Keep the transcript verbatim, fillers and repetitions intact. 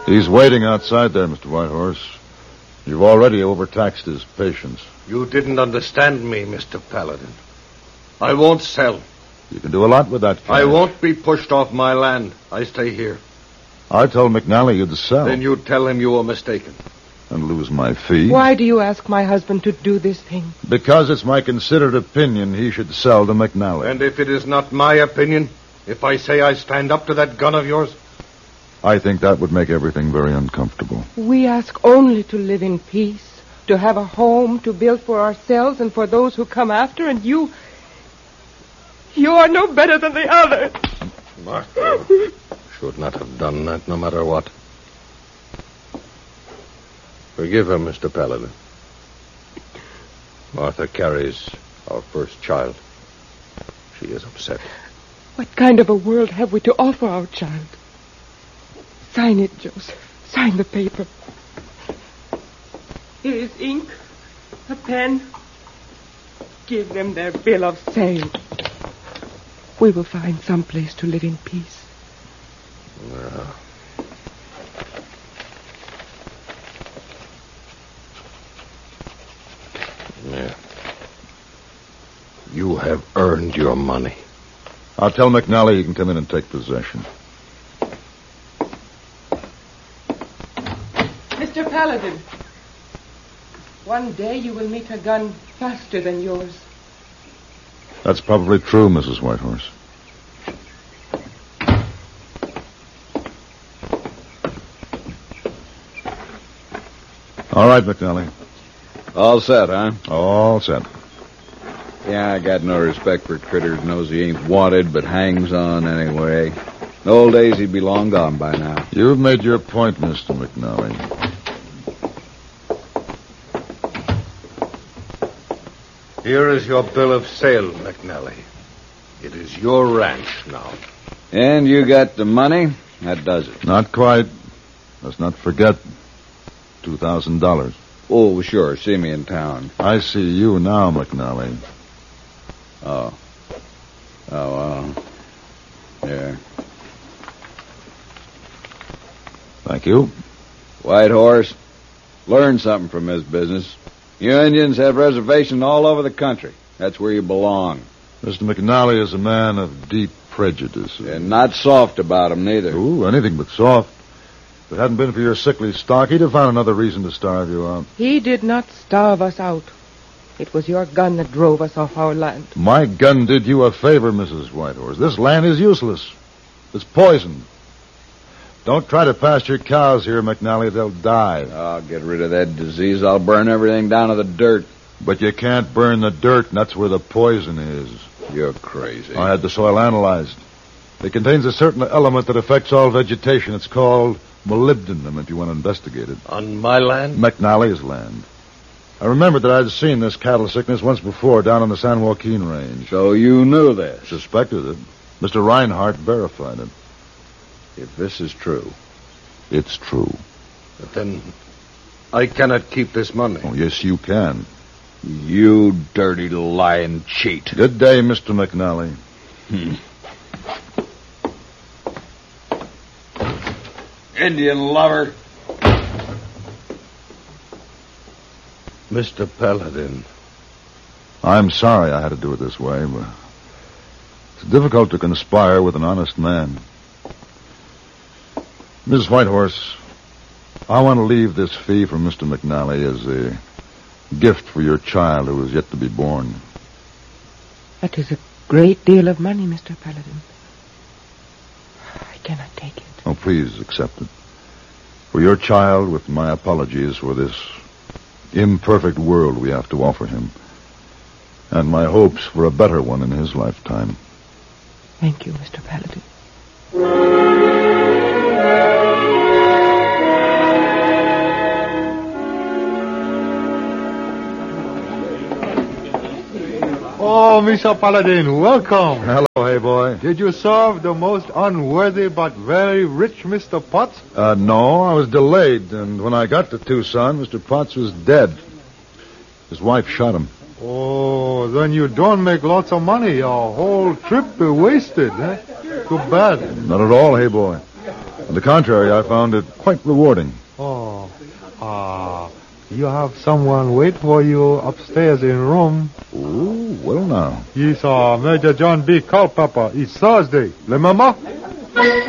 He's waiting outside there, Mister Whitehorse. You've already overtaxed his patience. You didn't understand me, Mister Paladin. I won't sell. You can do a lot with that cash. I won't be pushed off my land. I stay here. I told McNally you'd sell. Then you tell him you were mistaken. And lose my fee. Why do you ask my husband to do this thing? Because it's my considered opinion he should sell to McNally. And if it is not my opinion, if I say I stand up to that gun of yours? I think that would make everything very uncomfortable. We ask only to live in peace, to have a home to build for ourselves and for those who come after, and you... You are no better than the others. Martha should not have done that, no matter what. Forgive her, Mister Paladin. Martha carries our first child. She is upset. What kind of a world have we to offer our child? Sign it, Joseph. Sign the paper. Here is ink, a pen. Give them their bill of sale. We will find some place to live in peace. Yeah. Yeah. You have earned your money. I'll tell McNally he can come in and take possession. Mister Paladin, one day you will meet a gun faster than yours. That's probably true, Missus Whitehorse. All right, McNally. All set, huh? All set. Yeah, I got no respect for critters. Knows he ain't wanted, but hangs on anyway. In the old days, he'd be long gone by now. You've made your point, Mister McNally. Here is your bill of sale, McNally. It is your ranch now. And you got the money? That does it. Not quite. Let's not forget two thousand dollars. Oh, sure. See me in town. I see you now, McNally. Oh. Oh, well. Yeah. Thank you. Whitehorse, learn something from this business. You Indians have reservations all over the country. That's where you belong. Mister McNally is a man of deep prejudice. And not soft about 'em, neither. Ooh, anything but soft. If it hadn't been for your sickly stock, he'd have found another reason to starve you out. He did not starve us out. It was your gun that drove us off our land. My gun did you a favor, Missus Whitehorse. This land is useless. It's poisoned. Don't try to pasture cows here, McNally. They'll die. I'll get rid of that disease. I'll burn everything down to the dirt. But you can't burn the dirt, and that's where the poison is. You're crazy. I had the soil analyzed. It contains a certain element that affects all vegetation. It's called molybdenum, if you want to investigate it. On my land? McNally's land. I remembered that I'd seen this cattle sickness once before down on the San Joaquin Range. So you knew this? Suspected it. Mister Reinhardt verified it. If this is true. It's true. But then I cannot keep this money. Oh, yes, you can. You dirty lying cheat. Good day, Mister McNally. Hmm. Indian lover. Mister Paladin. I'm sorry I had to do it this way, but it's difficult to conspire with an honest man. Missus Whitehorse, I want to leave this fee from Mister McNally as a gift for your child who is yet to be born. That is a great deal of money, Mister Paladin. I cannot take it. Oh, please accept it. For your child, with my apologies for this imperfect world we have to offer him, and my hopes for a better one in his lifetime. Thank you, Mister Paladin. Oh, Mister Paladin, welcome. Hello, hey boy. Did you serve the most unworthy but very rich Mister Potts? Uh, no, I was delayed, and when I got to Tucson, Mister Potts was dead. His wife shot him. Oh, then you don't make lots of money. Your whole trip be wasted, eh? Too bad. Not at all, hey boy. On the contrary, I found it quite rewarding. Oh, ah, you have someone wait for you upstairs in room. Oh, well now. Yes, uh, Major John B. Culpepper. It's Thursday. Remember?